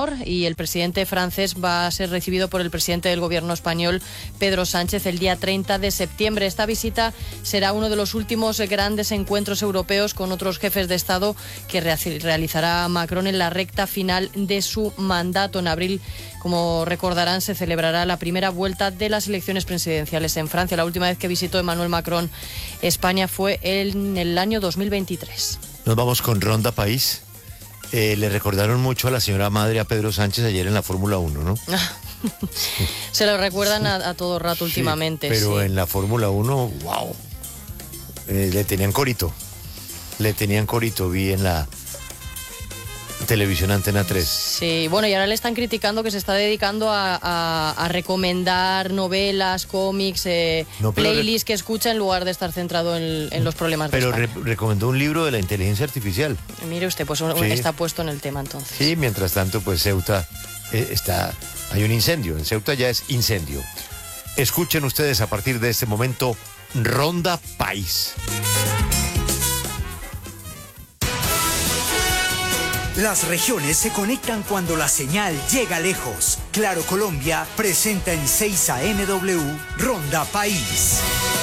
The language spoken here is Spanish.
honor y el presidente francés va a ser recibido por el presidente del gobierno español, Pedro Sánchez, el día 30 de septiembre. Esta visita será uno de los últimos grandes encuentros europeos con otros jefes de Estado que realizará Macron en la recta final de su mandato. En abril, como recordarán, se celebrará la primera vuelta de las elecciones presidenciales en Francia. La última vez que visitó Emmanuel Macron España fue en el año 2023. Nos vamos con Ronda País. Le recordaron mucho a la señora madre, a Pedro Sánchez, ayer en la Fórmula 1, ¿no? Se lo recuerdan a todo rato últimamente. Pero sí. En la Fórmula 1, wow. Le tenían corito. Vi en la televisión Antena 3. Sí, bueno, y ahora le están criticando que se está dedicando a recomendar novelas, cómics, playlists que escucha en lugar de estar centrado en los problemas de España. Pero recomendó un libro de la inteligencia artificial. Mire usted, pues está puesto en el tema entonces. Sí, mientras tanto, pues Ceuta hay un incendio. En Ceuta ya es incendio. Escuchen ustedes a partir de este momento Ronda País. Las regiones se conectan cuando la señal llega lejos. Claro Colombia presenta en 6 a NW Ronda País.